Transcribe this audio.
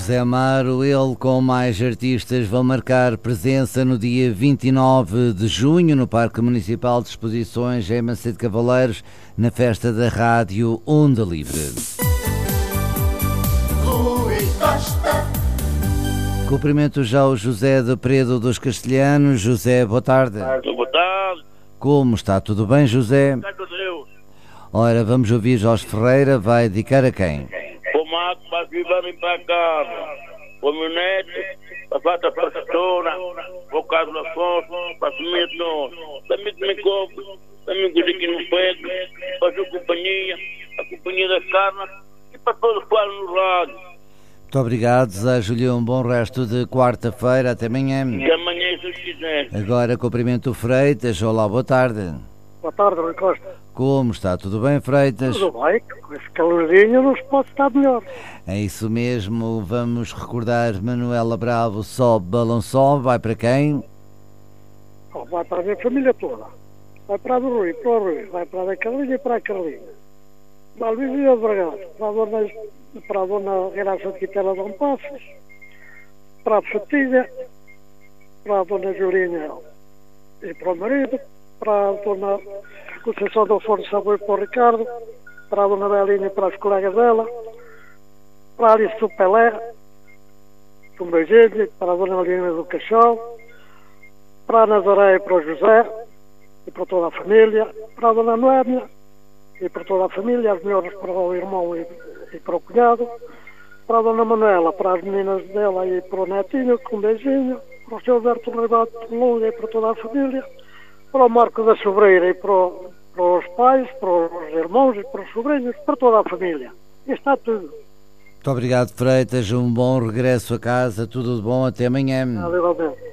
José Amaro, ele com mais artistas vão marcar presença no dia 29 de junho no Parque Municipal de Exposições em Macedo de Cavaleiros, na festa da Rádio Onda Livre. Cumprimento já o José de Predo dos Castelhanos. José, boa tarde. Boa tarde. Como está? Tudo bem, José? Está com Deus. Ora, vamos ouvir Jorge Ferreira, vai dedicar a quem? O Marco para vir para casa. O meu neto, para a Fata Pastora, o Carlos Afonso, para a família toda. Também que me cobre, também que aqui no Pedro, para a sua companhia, a companhia da Carna e para todos que falam no rádio. Muito obrigado, desejo-lhe um bom resto de quarta-feira, até amanhã. E amanhã, se quiser. Agora cumprimento o Freitas, olá, boa tarde. Boa tarde, Rui Costa. Como está? Tudo bem, Freitas? Tudo bem, com esse calorzinho não se pode estar melhor. É isso mesmo, vamos recordar Manuela Bravo, Sobe, Balão Sobe, vai para quem? Vai para a minha família toda. Vai para a do Rui, para o Rui, vai para a da Carlinha e para a Carlinha. Para a Luísa de Bragado, para a dona Graça de Quitela Dom Passos, para a Fatilha, para a dona Julinha e para o marido, para a dona Conceição do Forno Sabor e para o Ricardo, para a dona Belinha e para os colegas dela, para a Alice do Pelé, um beijinho, para a dona Lina do Cachol, para a Nazaré e para o José, e para toda a família, para a dona Noémia e para toda a família, as melhores para o irmão e para o cunhado, para a dona Manuela, para as meninas dela e para o netinho, com um beijinho, para o seu Alberto Ribato Longa e para toda a família, para o Marco da Sobreira e para os pais, para os irmãos e para os sobrinhos, para toda a família. E está tudo. Muito obrigado, Freitas, um bom regresso a casa, tudo de bom, até amanhã. Igualmente.